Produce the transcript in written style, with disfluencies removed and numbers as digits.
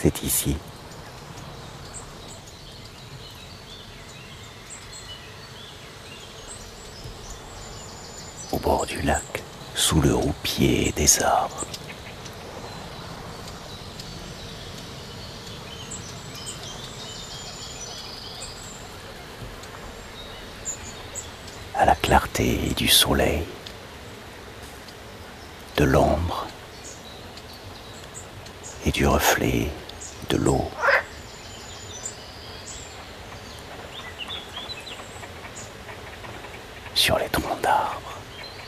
c'est ici. Au bord du lac, sous le houppier des arbres. À la clarté du soleil, de l'ombre et du reflet de l'eau.